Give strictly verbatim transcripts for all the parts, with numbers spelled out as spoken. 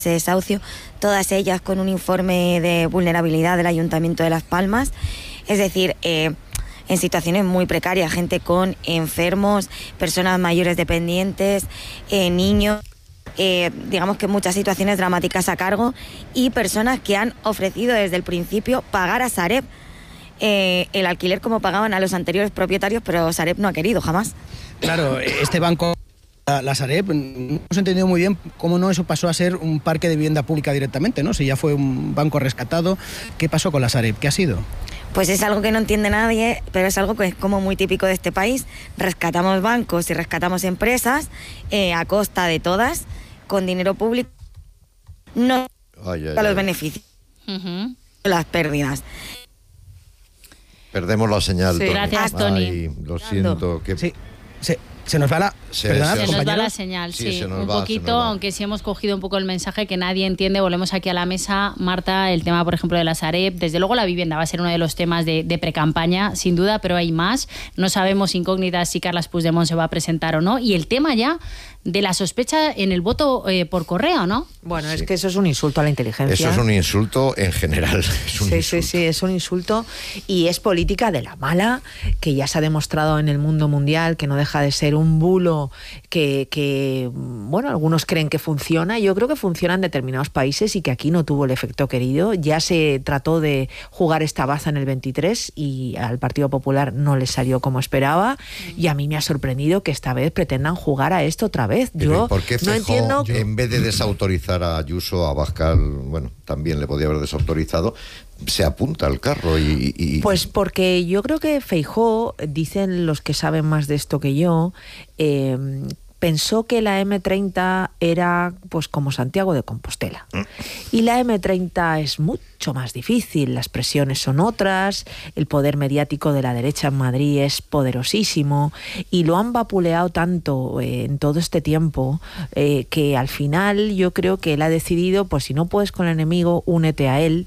de desahucio, todas ellas con un informe de vulnerabilidad del Ayuntamiento de Las Palmas, es decir, eh, en situaciones muy precarias, gente con enfermos, personas mayores dependientes, eh, niños, eh, digamos que muchas situaciones dramáticas a cargo, y personas que han ofrecido desde el principio pagar a Sareb eh, el alquiler como pagaban a los anteriores propietarios, pero Sareb no ha querido jamás. Claro, este banco... La Sareb, no hemos entendido muy bien cómo no eso pasó a ser un parque de vivienda pública directamente, ¿no? Si ya fue un banco rescatado, ¿qué pasó con la Sareb? ¿Qué ha sido? Pues es algo que no entiende nadie, pero es algo que es como muy típico de este país. Rescatamos bancos y rescatamos empresas eh, a costa de todas, con dinero público, no ay, ay, a los ay. beneficios, uh-huh. las pérdidas. Perdemos la señal, sí. Tony. Gracias, Tony. Ay, lo siento. Que... Sí, sí. Se nos va la, se, perdona, se nos va la señal, sí, sí un va, poquito, aunque sí hemos cogido un poco el mensaje que nadie entiende. Volvemos aquí a la mesa, Marta, el tema, por ejemplo, de la Sareb. Desde luego la vivienda va a ser uno de los temas de, de precampaña, sin duda, pero hay más. No sabemos incógnitas si Carles Puigdemont se va a presentar o no. Y el tema ya de la sospecha en el voto eh, por correo, ¿no? Bueno, sí. es que eso es un insulto a la inteligencia. Eso es un insulto en general. Es un sí, insulto. sí, sí, es un insulto y es política de la mala, que ya se ha demostrado en el mundo mundial que no deja de ser un bulo que, que bueno, algunos creen que funciona. Yo creo que funciona en determinados países y que aquí no tuvo el efecto querido. Ya se trató de jugar esta baza en el veintitrés y al Partido Popular no le salió como esperaba, y a mí me ha sorprendido que esta vez pretendan jugar a esto otra vez. Yo ¿por qué no entiendo que en vez de desautorizar a Ayuso, a Abascal, bueno, también le podía haber desautorizado, se apunta al carro y, y... Pues porque yo creo que Feijóo, dicen los que saben más de esto que yo, eh, pensó que la eme treinta era pues como Santiago de Compostela. ¿Mm? Y la eme treinta es mucho más difícil, las presiones son otras, el poder mediático de la derecha en Madrid es poderosísimo, y lo han vapuleado tanto eh, en todo este tiempo eh, que al final yo creo que él ha decidido, pues si no puedes con el enemigo, únete a él,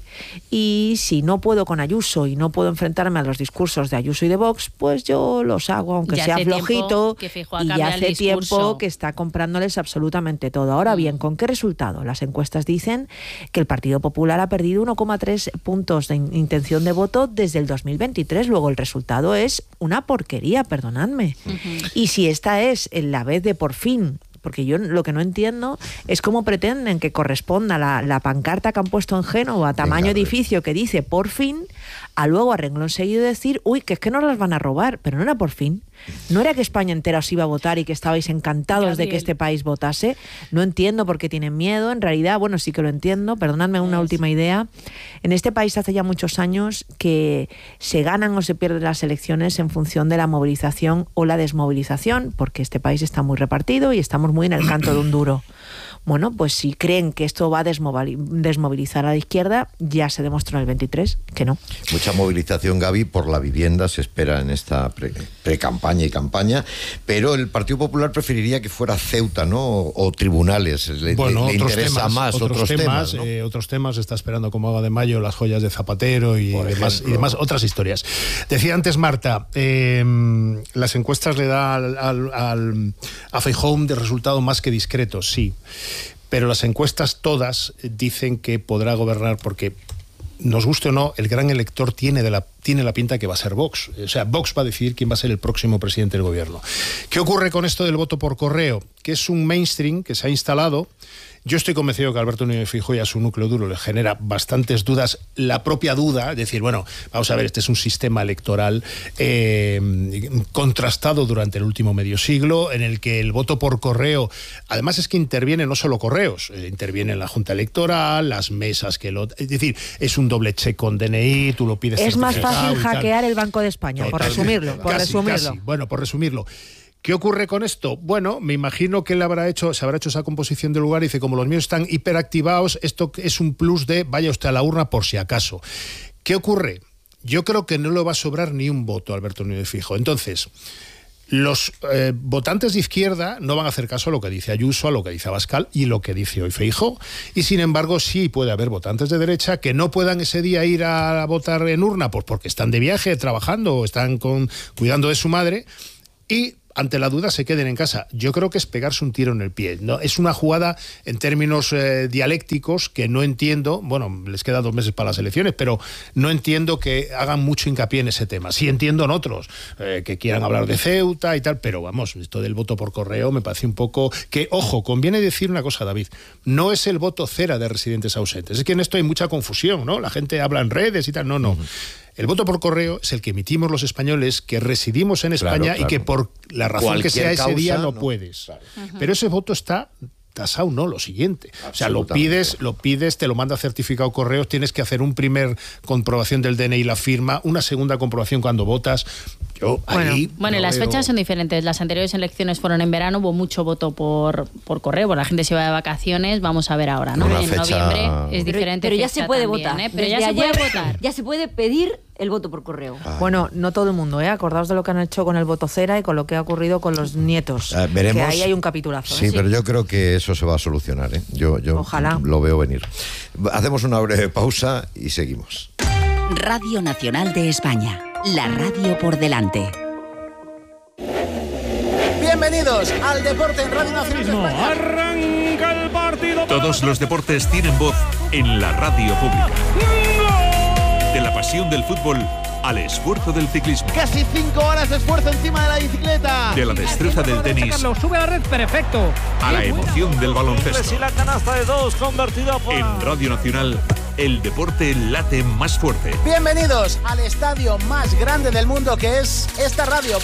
y si no puedo con Ayuso y no puedo enfrentarme a los discursos de Ayuso y de Vox, pues yo los hago, aunque ya sea flojito, y ya hace tiempo que está comprándoles absolutamente todo. Ahora bien, ¿con qué resultado? Las encuestas dicen que el Partido Popular ha perdido uno coma tres puntos de intención de voto desde el dos mil veintitrés. Luego el resultado es una porquería, perdonadme. Uh-huh. Y si esta es la vez de por fin, porque yo lo que no entiendo es cómo pretenden que corresponda la, la pancarta que han puesto en Génova, tamaño Venga, edificio, que dice por fin, a luego a renglón seguido decir, uy, que es que nos las van a robar, pero no era por fin. No era que España entera os iba a votar y que estabais encantados Gabriel. de que este país votase. No entiendo por qué tienen miedo. En realidad, bueno, sí que lo entiendo. Perdonadme una última idea. En este país hace ya muchos años que se ganan o se pierden las elecciones en función de la movilización o la desmovilización, porque este país está muy repartido y estamos muy en el canto de un duro. Bueno, pues si creen que esto va a desmovilizar a la izquierda, ya se demostró en el veintitrés que no. Mucha movilización, Gaby, por la vivienda se espera en esta pre, pre-campaña y campaña, pero el Partido Popular preferiría que fuera Ceuta, ¿no? O, o tribunales. Le, bueno, le otros interesa temas, más otros, otros temas. temas, ¿no? eh, otros temas, está esperando como agua de mayo las joyas de Zapatero y demás, y demás otras historias. Decía antes Marta, eh, las encuestas le da al, al, al, a Feijóo de resultado más que discreto, sí. Pero las encuestas todas dicen que podrá gobernar porque, nos guste o no, el gran elector tiene, de la, tiene la pinta que va a ser Vox. O sea, Vox va a decidir quién va a ser el próximo presidente del gobierno. ¿Qué ocurre con esto del voto por correo? Que es un mainstream que se ha instalado. Yo estoy convencido que Alberto Núñez Feijóo y a su núcleo duro le genera bastantes dudas. La propia duda, es decir, bueno, vamos a ver, este es un sistema electoral eh, contrastado durante el último medio siglo, en el que el voto por correo, además es que interviene no solo correos, eh, interviene en la Junta Electoral, las mesas que lo... Es decir, es un doble check con D N I, tú lo pides... Es más fácil hackear el Banco de España, por resumirlo, por casi, resumirlo. Casi. Bueno, por resumirlo. ¿Qué ocurre con esto? Bueno, me imagino que él habrá hecho, se habrá hecho esa composición del lugar y dice, como los míos están hiperactivados, esto es un plus de vaya usted a la urna por si acaso. ¿Qué ocurre? Yo creo que no le va a sobrar ni un voto a Alberto Núñez Feijóo. Entonces, los eh, votantes de izquierda no van a hacer caso a lo que dice Ayuso, a lo que dice Abascal y lo que dice hoy Feijóo. Y sin embargo, sí puede haber votantes de derecha que no puedan ese día ir a votar en urna, pues porque están de viaje, trabajando o están con, cuidando de su madre, y ante la duda se queden en casa. Yo creo que es pegarse un tiro en el pie, ¿no? Es una jugada en términos eh, dialécticos que no entiendo. Bueno, les queda dos meses para las elecciones, pero no entiendo que hagan mucho hincapié en ese tema. Sí entiendo en otros, eh, que quieran hablar de Ceuta y tal, pero vamos, esto del voto por correo me parece un poco... Que, ojo, conviene decir una cosa, David, no es el voto cera de residentes ausentes. Es que en esto hay mucha confusión, ¿no? La gente habla en redes y tal, no, no. Uh-huh. El voto por correo es el que emitimos los españoles que residimos en España, claro, claro, y que por la razón Cualquier que sea ese causa, día no, no puedes. Claro. Uh-huh. Pero ese voto está tasado, no, lo siguiente. O sea, lo pides, lo pides, te lo manda certificado correos, tienes que hacer un primer comprobación del D N I, la firma, una segunda comprobación cuando votas. Yo bueno, ahí bueno no las veo... fechas son diferentes. Las anteriores elecciones fueron en verano, hubo mucho voto por, por correo, la gente se iba de vacaciones, vamos a ver ahora, ¿no? Una en fecha... noviembre es diferente. Pero, pero ya se puede también, votar. ¿eh? Pero Desde ya ayer, se puede votar. Ya se puede pedir el voto por correo. Ay. Bueno, no todo el mundo, ¿eh? Acordaos de lo que han hecho con el voto cera y con lo que ha ocurrido con los nietos. Uh, veremos. Que ahí hay un capitulazo. Sí, ¿eh? pero yo creo que eso se va a solucionar, ¿eh? Yo, yo Ojalá. lo veo venir. Hacemos una breve pausa y seguimos. Radio Nacional de España, la radio por delante. Bienvenidos al Deporte en Radio Nacional de España. Arranca el partido. Todos los deportes tienen voz en la radio pública. De la pasión del fútbol al esfuerzo del ciclismo. Casi cinco horas de esfuerzo encima de la bicicleta. De la destreza del tenis. Sube a la red, perfecto. A la emoción del baloncesto. Y la canasta de dos convertida por... En Radio Nacional, el deporte late más fuerte. Bienvenidos al estadio más grande del mundo, que es esta radio.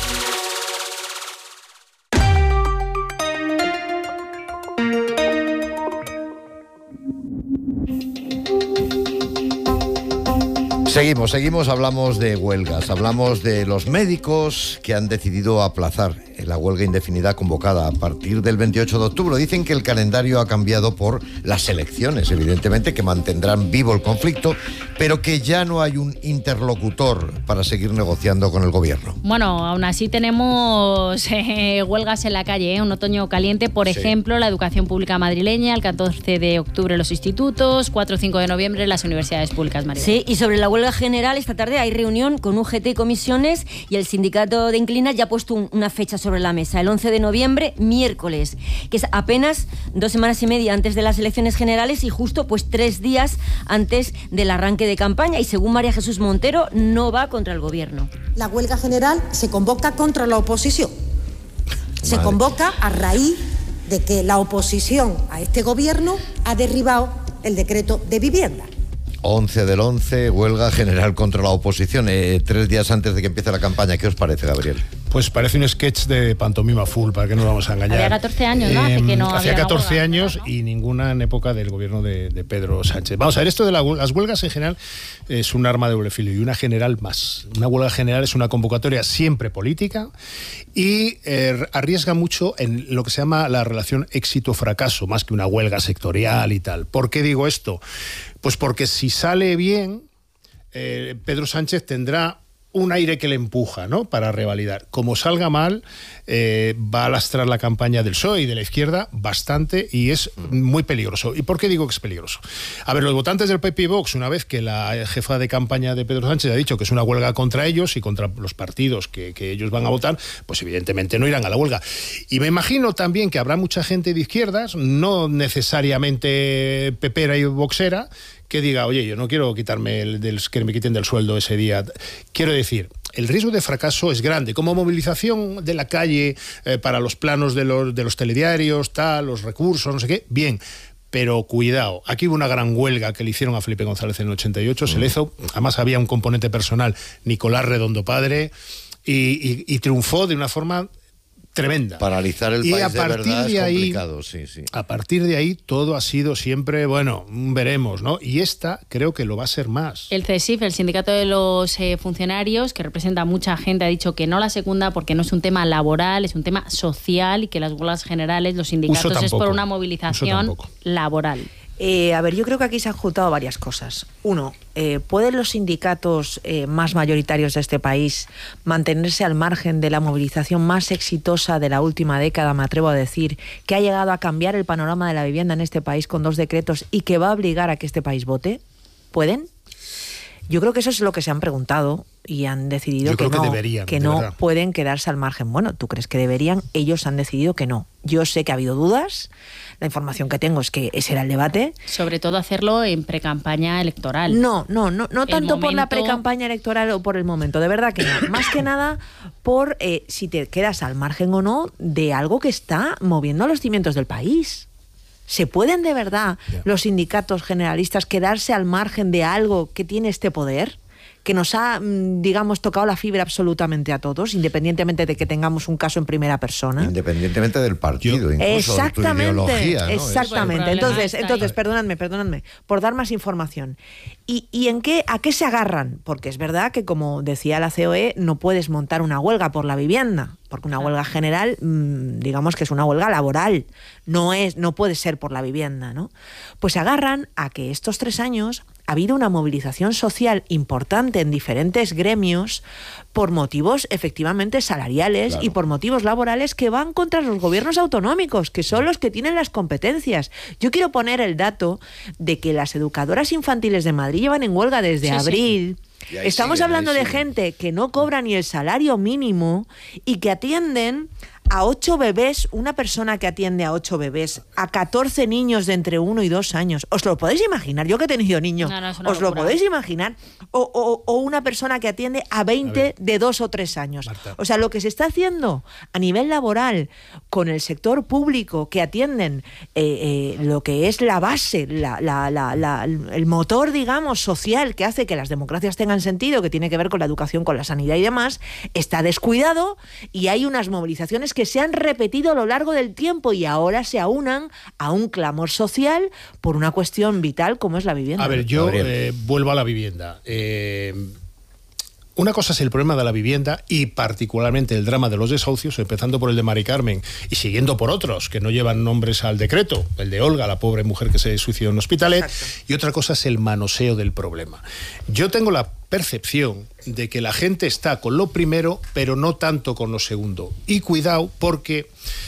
Seguimos, seguimos, hablamos de huelgas, hablamos de los médicos que han decidido aplazar la huelga indefinida convocada a partir del veintiocho de octubre. Dicen que el calendario ha cambiado por las elecciones, evidentemente, que mantendrán vivo el conflicto, pero que ya no hay un interlocutor para seguir negociando con el gobierno. Bueno, aún así tenemos eh, huelgas en la calle, ¿eh? Un otoño caliente, por sí. ejemplo, la educación pública madrileña, el catorce de octubre los institutos, cuatro y cinco de noviembre las universidades públicas madrileñas. Sí, y sobre la huelga general, esta tarde hay reunión con U G T y comisiones y el sindicato de Inclinas ya ha puesto un, una fecha sobre la mesa, el once de noviembre, miércoles, que es apenas dos semanas y media antes de las elecciones generales y justo pues tres días antes del arranque de campaña, y según María Jesús Montero no va contra el gobierno. La huelga general se convoca contra la oposición. Se Madre. convoca a raíz de que la oposición a este gobierno ha derribado el decreto de vivienda. once del once, huelga general contra la oposición, eh, tres días antes de que empiece la campaña. ¿Qué os parece, Gabriel? Pues parece un sketch de pantomima full, para que no nos vamos a engañar. Había catorce años, ¿no? Eh, Hace que no hacía había catorce huelga, años, ¿no? Y ninguna en época del gobierno de, de Pedro Sánchez. Vamos a ver, esto de la, las huelgas en general es un arma de doble filo, y una general más. Una huelga general es una convocatoria siempre política y eh, arriesga mucho en lo que se llama la relación éxito-fracaso, más que una huelga sectorial y tal. ¿Por qué digo esto? Pues porque si sale bien, eh, Pedro Sánchez tendrá un aire que le empuja, ¿no?, para revalidar. Como salga mal, eh, va a lastrar la campaña del P S O E y de la izquierda bastante, y es muy peligroso. ¿Y por qué digo que es peligroso? A ver, los votantes del P P y Vox, una vez que la jefa de campaña de Pedro Sánchez ha dicho que es una huelga contra ellos y contra los partidos que, que ellos van a votar, pues evidentemente no irán a la huelga. Y me imagino también que habrá mucha gente de izquierdas, no necesariamente pepera y boxera, que diga, oye, yo no quiero quitarme el del, que me quiten del sueldo ese día. Quiero decir, el riesgo de fracaso es grande. Como movilización de la calle eh, para los planos de los, de los telediarios, tal, los recursos, no sé qué, bien. Pero cuidado, aquí hubo una gran huelga que le hicieron a Felipe González en el ochenta y ocho, mm. se le hizo, además había un componente personal, Nicolás Redondo padre, y, y, y triunfó de una forma tremenda. Paralizar el y país a partir de verdad de es ahí, complicado, sí, sí. A partir de ahí todo ha sido siempre, bueno, veremos, ¿no? Y esta creo que lo va a ser más. El C S I F, el sindicato de los eh, funcionarios, que representa a mucha gente, ha dicho que no la secunda porque no es un tema laboral, es un tema social, y que las huelgas generales, los sindicatos, es por una movilización laboral. Eh, a ver, yo creo que aquí se han juntado varias cosas. Uno, eh, ¿pueden los sindicatos eh, más mayoritarios de este país mantenerse al margen de la movilización más exitosa de la última década, me atrevo a decir, que ha llegado a cambiar el panorama de la vivienda en este país con dos decretos y que va a obligar a que este país vote? ¿Pueden? Yo creo que eso es lo que se han preguntado y han decidido Yo que creo no, que deberían, que de no verdad. pueden quedarse al margen. Bueno, ¿tú crees que deberían? Ellos han decidido que no. Yo sé que ha habido dudas. La información que tengo es que ese era el debate. Sobre todo hacerlo en precampaña electoral. No, no, no, no El tanto por la momento- precampaña electoral o por el momento, de verdad que no. Más que nada por eh, si te quedas al margen o no de algo que está moviendo los cimientos del país. ¿Se pueden de verdad Ya. los sindicatos generalistas quedarse al margen de algo que tiene este poder? Que nos ha, mm, digamos, tocado la fibra absolutamente a todos, independientemente de que tengamos un caso en primera persona. Independientemente del partido, Yo- incluso Exactamente, de tu ideología, ¿no? exactamente. El problema Entonces, está entonces, ahí. perdonadme, perdonadme, por dar más información. ¿Y, y en qué, a qué se agarran? Porque es verdad que, como decía la C O E, no puedes montar una huelga por la vivienda, porque una huelga general, mmm, digamos que es una huelga laboral, no es, no puede ser por la vivienda, ¿no? Pues se agarran a que estos tres años ha habido una movilización social importante en diferentes gremios por motivos efectivamente salariales Claro. y por motivos laborales que van contra los gobiernos autonómicos, que son los que tienen las competencias. Yo quiero poner el dato de que las educadoras infantiles de Madrid llevan en huelga desde Sí, sí. abril. Y ahí Estamos siguen, hablando ahí de siguen. gente que no cobra ni el salario mínimo y que atienden a ocho bebés, una persona que atiende a ocho bebés, a catorce niños de entre uno y dos años. ¿Os lo podéis imaginar? Yo que he tenido niños, No, no, es una ¿os lo locura. podéis imaginar? O, o- o una persona que atiende a veinte de dos o tres años. Marta. O sea, lo que se está haciendo a nivel laboral con el sector público que atienden eh, eh, lo que es la base, la- la- la- la- el motor, digamos, social que hace que las democracias tengan sentido, que tiene que ver con la educación, con la sanidad y demás, está descuidado y hay unas movilizaciones que se han repetido a lo largo del tiempo y ahora se aunan a un clamor social por una cuestión vital como es la vivienda. A ver, yo Gabriel. eh, vuelvo a la vivienda. Eh, una cosa es el problema de la vivienda y particularmente el drama de los desahucios, empezando por el de Mari Carmen y siguiendo por otros que no llevan nombres al decreto, el de Olga, la pobre mujer que se suicidó en Hospitalet, Exacto. y otra cosa es el manoseo del problema. Yo tengo la percepción de que la gente está con lo primero, pero no tanto con lo segundo. Y cuidado, porque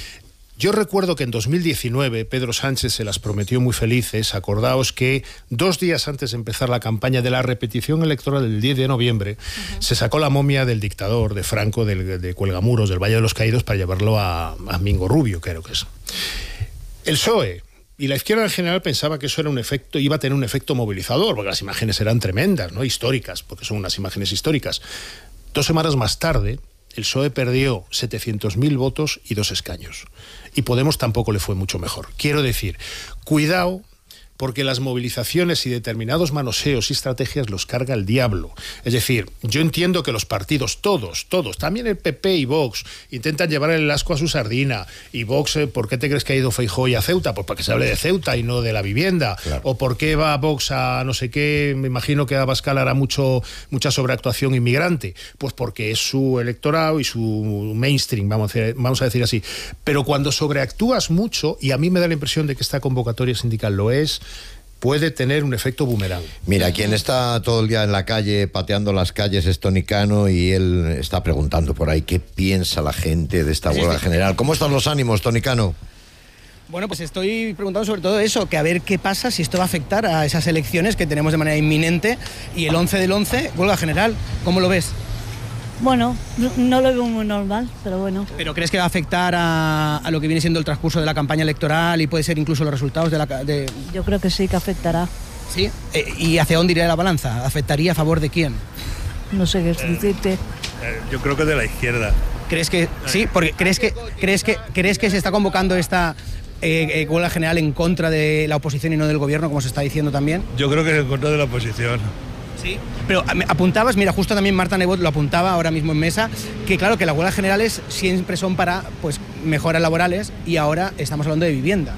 yo recuerdo que en dos mil diecinueve Pedro Sánchez se las prometió muy felices. Acordaos que dos días antes de empezar la campaña de la repetición electoral del diez de noviembre, uh-huh. se sacó la momia del dictador, de Franco, del, de Cuelgamuros, del Valle de los Caídos, para llevarlo a, a Mingo Rubio, creo que es. El P S O E y la izquierda en general pensaba que eso era un efecto, iba a tener un efecto movilizador, porque las imágenes eran tremendas, ¿no? Históricas, porque son unas imágenes históricas. Dos semanas más tarde, el P S O E perdió setecientos mil votos y dos escaños. Y Podemos tampoco le fue mucho mejor. Quiero decir, cuidado, porque las movilizaciones y determinados manoseos y estrategias los carga el diablo. Es decir, yo entiendo que los partidos, todos, todos, también el P P y Vox, intentan llevar el asco a su sardina. Y Vox, eh, ¿por qué te crees que ha ido Feijóo y a Ceuta? Pues para que se hable de Ceuta y no de la vivienda. Claro. O ¿por qué va Vox a no sé qué? Me imagino que a Abascal hará mucho, mucha sobreactuación inmigrante. Pues porque es su electorado y su mainstream, vamos a decir, vamos a decir así. Pero cuando sobreactúas mucho, y a mí me da la impresión de que esta convocatoria sindical lo es, puede tener un efecto boomerang. Mira, quien está todo el día en la calle, pateando las calles, es Toni Cano, y él está preguntando por ahí qué piensa la gente de esta huelga general. ¿Cómo están los ánimos, Toni Cano? Bueno, pues estoy preguntando sobre todo eso, que a ver qué pasa, si esto va a afectar a esas elecciones que tenemos de manera inminente, y el once del once, huelga general, ¿cómo lo ves? Bueno, no lo veo muy normal, pero bueno. ¿Pero crees que va a afectar a, a lo que viene siendo el transcurso de la campaña electoral y puede ser incluso los resultados de la... De... Yo creo que sí, que afectará. ¿Sí? Eh, ¿Y hacia dónde iría la balanza? ¿Afectaría a favor de quién? No sé qué decirte. Eh, yo creo que de la izquierda. ¿Crees que sí? Porque crees que crees que crees que se está convocando esta eh, eh, huelga general en contra de la oposición y no del gobierno, como se está diciendo también. Yo creo que es en contra de la oposición. Sí. Pero apuntabas, mira, justo también Marta Nebot lo apuntaba ahora mismo en mesa, que claro, que las huelgas generales siempre son para pues mejoras laborales y ahora estamos hablando de vivienda.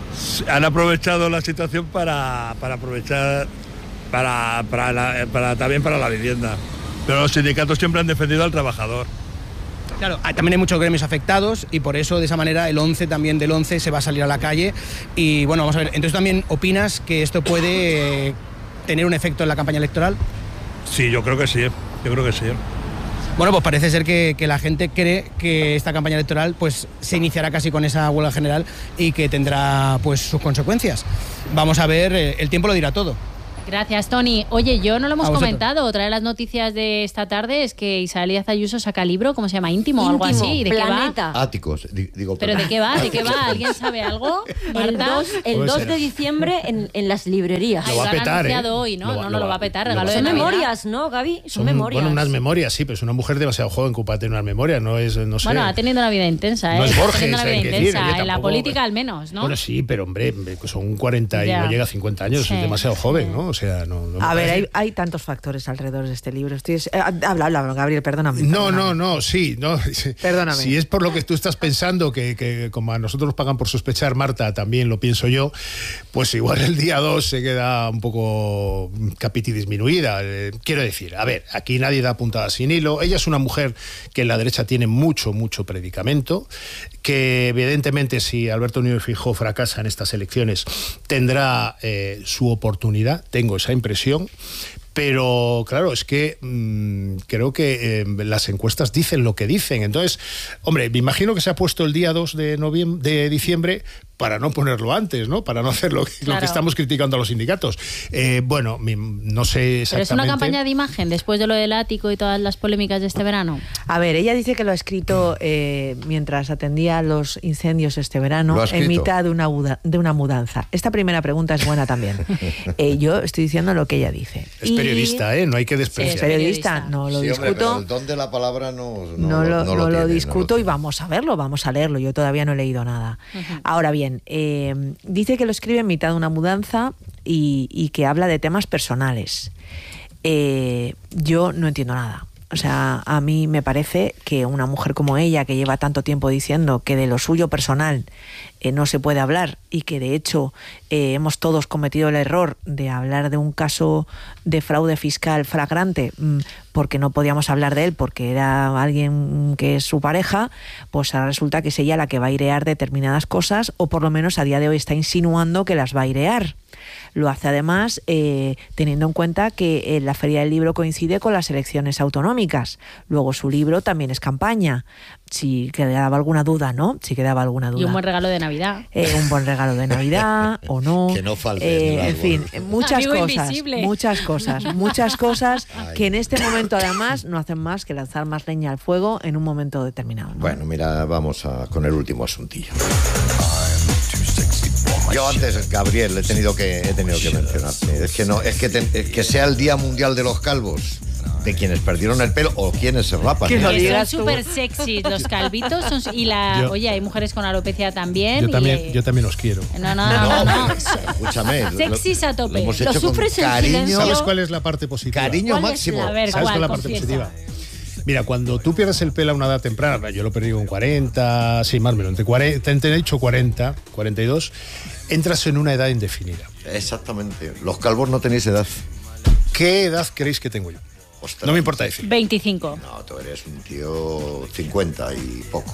Han aprovechado la situación para, para aprovechar para, para, la, para también para la vivienda. Pero los sindicatos siempre han defendido al trabajador. Claro, también hay muchos gremios afectados y por eso de esa manera el once también del once se va a salir a la calle. Y bueno, vamos a ver, entonces también opinas que esto puede eh, tener un efecto en la campaña electoral. Sí, yo creo que sí, yo creo que sí. Bueno, pues parece ser que, que la gente cree que esta campaña electoral pues se iniciará casi con esa huelga general y que tendrá pues sus consecuencias. Vamos a ver, el tiempo lo dirá todo. Gracias, Tony. Oye, yo no lo hemos comentado. Otra de las noticias de esta tarde es que Isabel Díaz Ayuso saca libro, ¿cómo se llama? Íntimo o algo así. ¿De Planeta. qué va? Áticos, digo. ¿Pero de qué va? ¿De qué va? ¿Alguien sabe algo? El dos, el dos de diciembre en, en las librerías. Lo va a petar, ¿eh? Hoy, ¿no? Lo va, no, no lo va a petar. Regalo Son de Navidad. memorias, ¿no, Gaby? Son, Son memorias. Bueno, unas memorias, sí, pero es una mujer demasiado joven como para tener unas memorias. No es, no sé. Bueno, ha tenido una vida intensa, ¿eh? No es Borges, teniendo una vida hay que intensa. decir, en la tampoco, política al menos, ¿no? Bueno, sí, pero hombre, son cuarenta y Ya. no llega a cincuenta años. Sí, es demasiado sí. joven, ¿no? O sea, no. no me A ver, parece. hay, hay tantos factores alrededor de este libro. Estoy, eh, habla, habla, Gabriel, perdóname. No, perdóname. no, no, sí, no. Perdóname. Si es por lo que tú estás pensando, que, que como a nosotros nos pagan por sospechar, Marta, también lo pienso yo, pues igual el día dos se queda un poco capiti disminuida. Eh, quiero decir, a ver, aquí nadie da puntada sin hilo. Ella es una mujer que en la derecha tiene mucho, mucho predicamento, que evidentemente si Alberto Núñez Feijóo fracasa en estas elecciones tendrá eh, su oportunidad, tengo esa impresión. Pero claro, es que mmm, creo que eh, las encuestas dicen lo que dicen. Entonces, hombre, me imagino que se ha puesto el día dos de noviembre, de diciembre para no ponerlo antes, ¿no? Para no hacer lo que, Claro. lo que estamos criticando a los sindicatos. Eh, bueno, mi, no sé exactamente. Pero es una campaña de imagen después de lo del ático y todas las polémicas de este verano. A ver, ella dice que lo ha escrito eh, mientras atendía los incendios este verano, ¿Lo ha en escrito? mitad de una, muda- de una mudanza. Esta primera pregunta es buena también. Eh, yo estoy diciendo lo que ella dice. Es Y- periodista, ¿eh? No hay que Es despreciar. periodista, no lo Sí, hombre, discuto. pero el don de la palabra no, no, No, lo, no no lo tiene, discuto no y vamos a verlo, vamos a leerlo. Yo todavía no he leído nada. Ujú. Ahora bien, eh, dice que lo escribe en mitad de una mudanza y, y que habla de temas personales. Eh, yo no entiendo nada. O sea, a mí me parece que una mujer como ella, que lleva tanto tiempo diciendo que de lo suyo personal eh, no se puede hablar y que de hecho eh, hemos todos cometido el error de hablar de un caso de fraude fiscal flagrante mmm, porque no podíamos hablar de él porque era alguien que es su pareja, pues ahora resulta que es ella la que va a airear determinadas cosas o por lo menos a día de hoy está insinuando que las va a airear. Lo hace además eh, teniendo en cuenta que eh, la Feria del Libro coincide con las elecciones autonómicas. Luego su libro también es campaña. Si quedaba alguna duda, ¿no? Si quedaba alguna duda. Y un buen regalo de Navidad. Eh, un buen regalo de Navidad o no. Que no falte Eh, en el en fin, árbol. muchas Amigo cosas, invisible. muchas cosas, muchas cosas Ay. que en este momento además no hacen más que lanzar más leña al fuego en un momento determinado, ¿no? Bueno, mira, vamos a, con el último asuntillo. Yo antes, Gabriel, he tenido que he tenido que mencionarte. Es que no, es que, te- es que sea el Día Mundial de los Calvos, de quienes perdieron el pelo o quienes se rapan. Que ¿eh? lo Que son digas tú. súper sexys los calvitos. Son, y la, Yo- oye, hay mujeres con alopecia también. Yo y, también, eh, yo también os quiero. No, no, no, no. no. Escúchame. lo- Sexys a tope. Lo hemos Lo hecho con sufres en cariño, silencio. ¿Sabes cuál es la parte positiva? cariño ¿Cuál es máximo. la- A ver, ¿Sabes ¿cuál? cuál es la parte Confiesa. positiva? Mira, cuando tú pierdes el pelo a una edad temprana, yo lo perdí con cuarenta, sí, más o menos, entre cuarenta, entre, he dicho cuarenta, cuarenta y dos, entras en una edad indefinida. Exactamente. Los calvos no tenéis edad. ¿Qué edad creéis que tengo yo? Ostras. No me importa decir. veinticinco. No, tú eres un tío cincuenta y poco.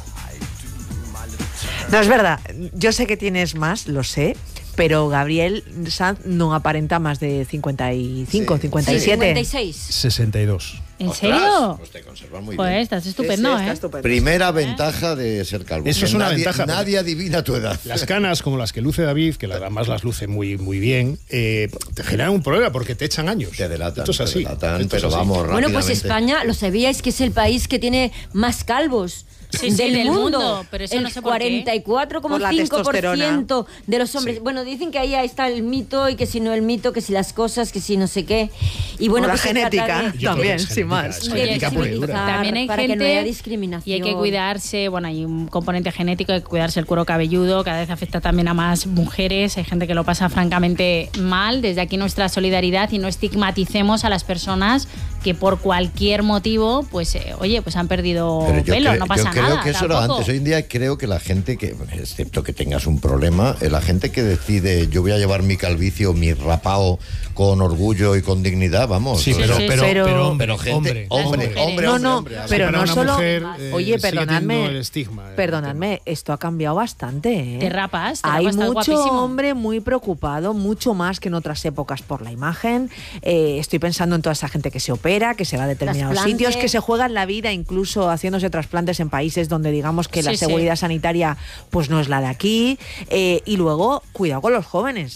No, es verdad. Yo sé que tienes más, lo sé, pero Gabriel Sanz no aparenta más de cincuenta y cinco, Sí. cincuenta y siete. cincuenta y seis. sesenta y dos. ¿En Ostras, serio? Pues te conservas muy Pues bien. estás estupendo, ¿eh? Primera ventaja de ser calvo. Eso que es una nadie, ventaja, porque- Nadie adivina tu edad. Las canas, como las que luce David, que además las luce muy, muy bien, eh, te generan un problema porque te echan años. Te delatan, Esto es te así. delatan, Esto es pero así. vamos, Bueno, pues rápidamente. España, lo sabíais que es el país que tiene más calvos. Sí, sí, del mundo, pero eso el no sé por qué. cuarenta y cuatro coma Por la cinco por ciento testosterona. de los hombres. Sí. Bueno, dicen que ahí está el mito y que si no el mito, que si las cosas, que si no sé qué. Y bueno, O la pues se trata genética. de- Yo creo También, que es sin genética, más. es Oye, genética pura y dura. visibilizar También hay para gente que no haya discriminación. y hay que cuidarse, bueno, hay un componente genético, hay que cuidarse el cuero cabelludo, cada vez afecta también a más mujeres, hay gente que lo pasa francamente mal. Desde aquí nuestra solidaridad y no estigmaticemos a las personas que por cualquier motivo, pues, eh, oye, pues han perdido Pero yo pelo, cre- no pasa yo creo nada. que eso era tampoco. antes. Hoy en día creo que la gente que, excepto que tengas un problema, eh, la gente que decide yo voy a llevar mi calvicie o mi rapao con orgullo y con dignidad, vamos. Sí, o sea, pero, sí, pero, pero- pero hombre, pero gente, hombre, hombre, mujeres. hombre, No, hombre, no, hombre, pero Para no una solo. mujer, eh, Oye, sigue perdonadme. teniendo el estigma, eh, Perdonadme, esto ha cambiado bastante. ¿eh? Te rapas, te Hay rapas, estás mucho guapísimo. hombre muy preocupado, mucho más que en otras épocas por la imagen. Eh, estoy pensando en toda esa gente que se opera, que se va a determinados Trasplante. sitios, que se juegan la vida incluso haciéndose trasplantes en países donde digamos que la Sí, sí. seguridad sanitaria pues no es la de aquí. Eh, y luego, cuidado con los jóvenes.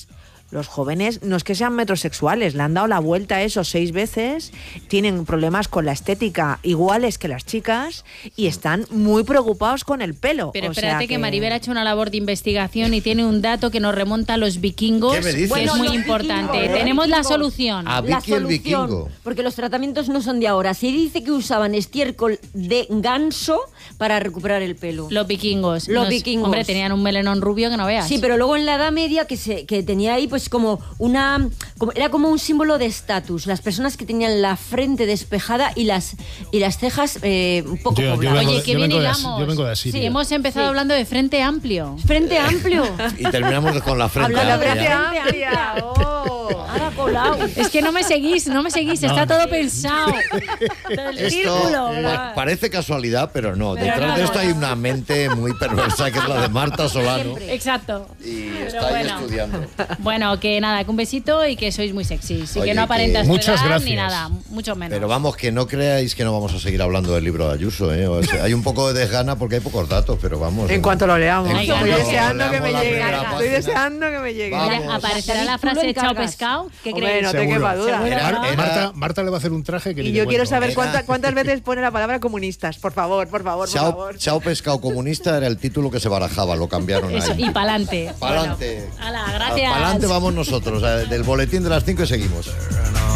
Los jóvenes no es que sean metrosexuales, le han dado la vuelta a eso seis veces, tienen problemas con la estética iguales que las chicas y están muy preocupados con el pelo. Pero o espérate sea que... que Maribel ha hecho una labor de investigación y tiene un dato que nos remonta a los vikingos, ¿Qué me dices? que Bueno, es muy los importante. vikingos, ¿eh? Tenemos la Vikingos. solución. A La Vicky el solución, vikingo. porque los tratamientos no son de ahora. Se dice que usaban estiércol de ganso para recuperar el pelo. Los vikingos. Los Nos- vikingos. Hombre, tenían un melenón rubio que no veas. Sí, pero luego en la Edad Media que se que tenía ahí pues como una como, era como un símbolo de estatus. Las personas que tenían la frente despejada y las y las cejas eh, un poco Yo- yo pobladas. vengo Oye, de- qué yo bien vengo de As- hilamos. yo vengo de Asiria. Sí, hemos empezado Sí. hablando de Frente Amplio. Frente amplio. Y terminamos con la frente Hablando de amplia. frente amplia. Oh. Ahora colado. Es que no me seguís, no me seguís, está todo pensado. El Esto círculo, pa- ¿verdad? parece casualidad, pero no. Pero Detrás no, de no, esto no. hay una mente muy perversa que es la de Marta Solano. Siempre. Exacto. Y Pero está ahí bueno. estudiando. Bueno, que nada, que un besito y que sois muy sexys. Y Oye, que no que- aparentas tu Muchas edad ni gracias. nada, mucho menos. Pero vamos, que no creáis que no vamos a seguir hablando del libro de Ayuso, ¿eh? O sea, hay un poco de desgana porque hay pocos datos, pero vamos. En cuanto lo leamos. En Ay, Estoy cuanto deseando leamos que me la llegue. primera Estoy página. deseando que me llegue. Vamos. Mira, aparecerá la David, tú lo frase chao encargas. pescado. ¿Qué Hombre, creéis? no te Seguro. quepa duda. Era- ¿no? era- Marta, Marta le va a hacer un traje que ni Y te yo quiero cuento. saber Era- cuánta- cuántas veces pone la palabra comunistas. Por favor, por favor, por Chao, favor. Chao pescado comunista era el título que se barajaba, lo cambiaron Eso, ahí. y pa'lante. Pa'lante. Bueno, hala, gracias. Pa'lante vamos nosotros. eh, Del boletín de las cinco y seguimos.